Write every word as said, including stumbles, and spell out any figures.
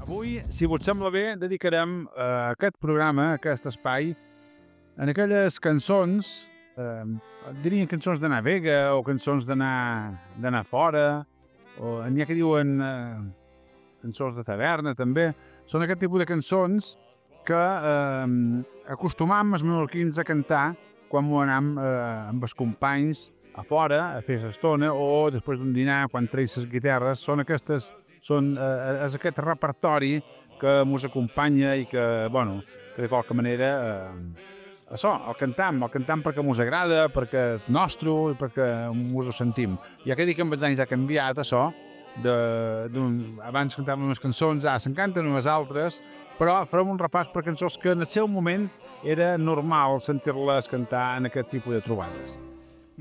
Avui, si vos sembla bé, dedicarem eh, aquest programa, aquest espai, en aquelles cançons, eh, dirien cançons d'anar a Vega o cançons d'anar d'anar fora, o n'hi ha que diuen eh, cançons de taverna també. Són aquest tipus de cançons que eh, acostumam els menorquins a cantar quan m'ho anam eh, amb els companys a fora a fer l'estona o després d'un dinar quan treis les guitarres. Són aquestes són, eh, és aquest repertori que mos acompanya i que, bueno, que de qualque manera eh, això, el cantam, el cantam perquè mos agrada, perquè és nostre i perquè mos ho sentim. Ja que dic que amb els anys ha canviat això, de, abans cantàvem unes cançons, ara se'n canten unes altres, però farem un repàs per cançons que en el seu moment era normal sentir-les cantar en aquest tipus de trobades.